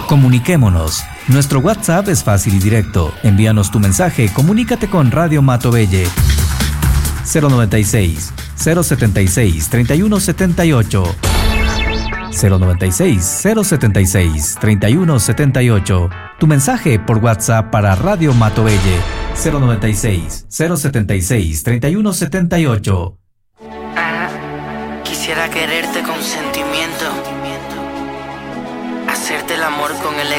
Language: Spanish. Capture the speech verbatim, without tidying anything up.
Comuniquémonos. Nuestro WhatsApp es fácil y directo. Envíanos tu mensaje, comunícate con Radio Matovelle. cero noventa y seis, cero setenta y seis, treinta y uno setenta y ocho. cero noventa y seis, cero setenta y seis, treinta y uno setenta y ocho. Tu mensaje por WhatsApp para Radio Matovelle. cero noventa y seis, cero setenta y seis, treinta y uno setenta y ocho. Ah, quisiera quererte con sentimiento, hacerte el amor con elegancia.